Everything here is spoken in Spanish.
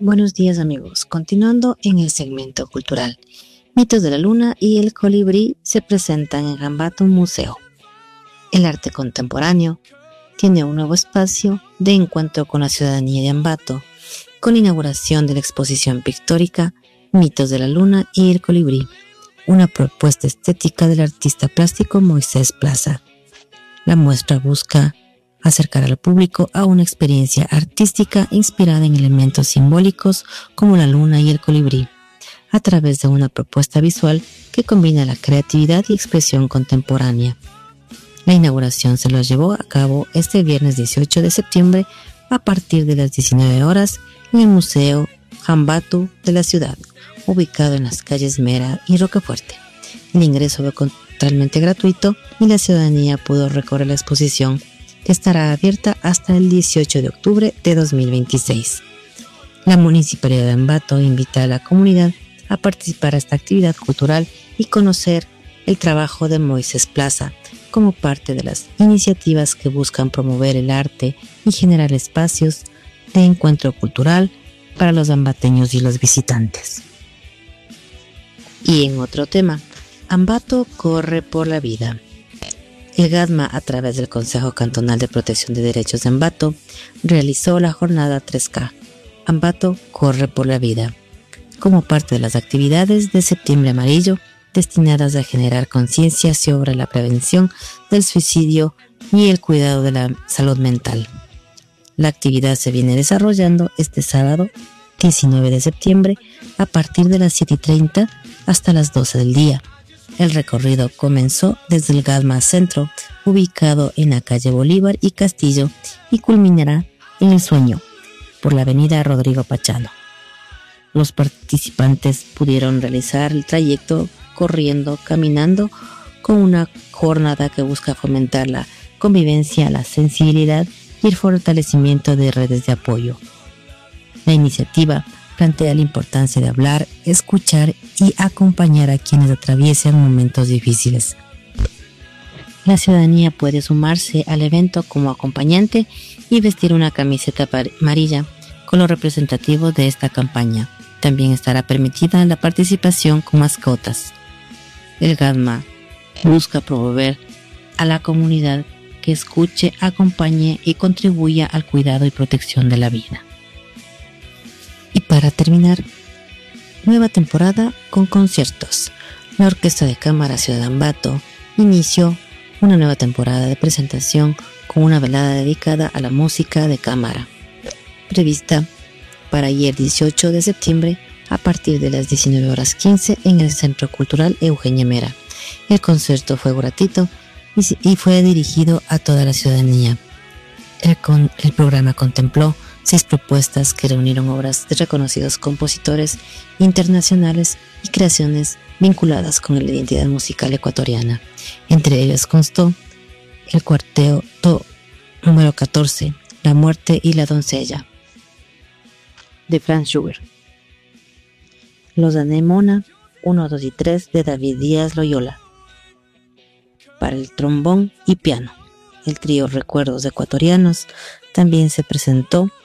Buenos días amigos, continuando en el segmento cultural. Mitos de la Luna y el Colibrí se presentan en Ambato Museo. El arte contemporáneo tiene un nuevo espacio de encuentro con la ciudadanía de Ambato, con la inauguración de la exposición pictórica Mitos de la Luna y el Colibrí, una propuesta estética del artista plástico Moisés Plaza. La muestra busca acercar al público a una experiencia artística inspirada en elementos simbólicos como la luna y el colibrí, a través de una propuesta visual que combina la creatividad y expresión contemporánea. La inauguración se lo llevó a cabo este viernes 18 de septiembre a partir de las 19 horas en el Museo Ambato de la ciudad, ubicado en las calles Mera y Rocafuerte. El ingreso fue totalmente gratuito y la ciudadanía pudo recorrer la exposición, que estará abierta hasta el 18 de octubre de 2026. La Municipalidad de Ambato invita a la comunidad a participar a esta actividad cultural y conocer el trabajo de Moisés Plaza como parte de las iniciativas que buscan promover el arte y generar espacios de encuentro cultural para los ambateños y los visitantes. Y en otro tema, Ambato corre por la vida. El GADMA, a través del Consejo Cantonal de Protección de Derechos de Ambato, realizó la jornada 3K, Ambato corre por la vida, como parte de las actividades de Septiembre Amarillo, destinadas a generar conciencia sobre la prevención del suicidio y el cuidado de la salud mental. La actividad se viene desarrollando este sábado, 19 de septiembre, a partir de las 7:30 hasta las 12 del día. El recorrido comenzó desde el GADMA Centro, ubicado en la calle Bolívar y Castillo, y culminará en El Sueño, por la avenida Rodrigo Pachano. Los participantes pudieron realizar el trayecto corriendo, caminando, con una jornada que busca fomentar la convivencia, la sensibilidad y el fortalecimiento de redes de apoyo. La iniciativa plantea la importancia de hablar, escuchar y acompañar a quienes atraviesen momentos difíciles. La ciudadanía puede sumarse al evento como acompañante y vestir una camiseta amarilla con lo representativo de esta campaña. También estará permitida la participación con mascotas. El GADMA busca promover a la comunidad que escuche, acompañe y contribuya al cuidado y protección de la vida. Y para terminar, nueva temporada con conciertos. La Orquesta de Cámara Ciudad de Ambato inició una nueva temporada de presentación con una velada dedicada a la música de cámara, prevista para ayer 18 de septiembre a partir de las 19:15 en el Centro Cultural Eugenia Mera. El concierto fue gratuito y fue dirigido a toda la ciudadanía. El programa contempló 6 propuestas que reunieron obras de reconocidos compositores internacionales y creaciones vinculadas con la identidad musical ecuatoriana. Entre ellas constó el cuarteto número 14, La Muerte y la Doncella, de Franz Schubert, Los Anemona 1, 2 y 3, de David Díaz Loyola, para el trombón y piano. El trío Recuerdos Ecuatorianos también se presentó